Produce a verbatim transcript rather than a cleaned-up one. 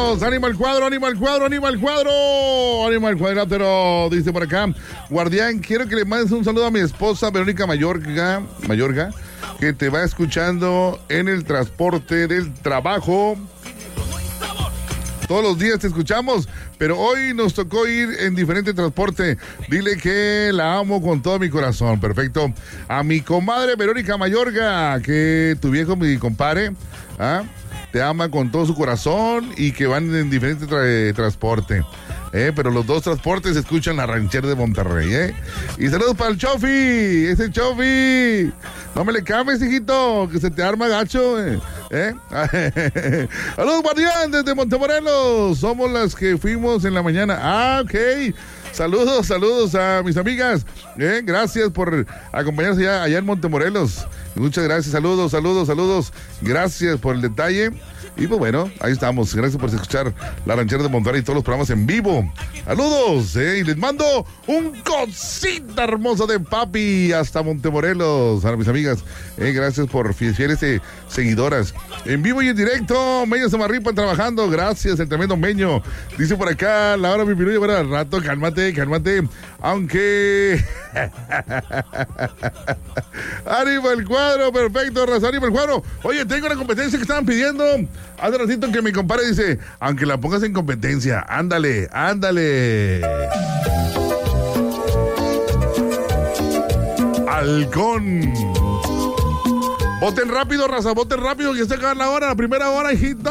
Montemorelos. Ánimo al cuadro, ánimo al cuadro, ánimo al cuadro. Ánimo al cuadrilátero, dice por acá. Guardián, quiero que le mandes un saludo a mi esposa Verónica Mayorga, Mayorga, que te va escuchando en el transporte del trabajo. Todos los días te escuchamos, pero hoy nos tocó ir en diferente transporte. Dile que la amo con todo mi corazón. Perfecto. A mi comadre Verónica Mayorga, que tu viejo, mi compadre, ¿ah? te ama con todo su corazón y que van en diferente tra- transporte. Eh, pero los dos transportes se escuchan en la ranchera de Monterrey, ¿eh? Y saludos para el Chofi, ese Chofi. No me le cambies, hijito, que se te arma gacho, ¿eh? ¿Eh? Saludos, guardián, desde Montemorelos. Somos las que fuimos en la mañana. Ah, ok. Saludos, saludos a mis amigas. ¿eh? Gracias por acompañarnos allá, allá en Montemorelos. Muchas gracias, saludos, saludos, saludos. Gracias por el detalle. Y pues bueno, ahí estamos. Gracias por escuchar La Ranchera de Monterrey y todos los programas en vivo. Saludos, ¿eh? Y les mando un cosita hermosa de papi hasta Montemorelos. A mis amigas, ¿eh? Gracias por fieles eh, seguidoras. En vivo y en directo, Meño Samarripa trabajando. Gracias, el tremendo Meño. Dice por acá, la hora mi pirulla, bueno, al rato, cálmate, cálmate. Aunque... ánimo el cuadro, perfecto, raza, ánimo el cuadro. Oye, tengo una competencia que estaban pidiendo hace ratito, que mi compadre dice, aunque la pongas en competencia, ándale, ándale. Halcón. Voten rápido, raza, voten rápido, que se acaba la hora, la primera hora, hijita.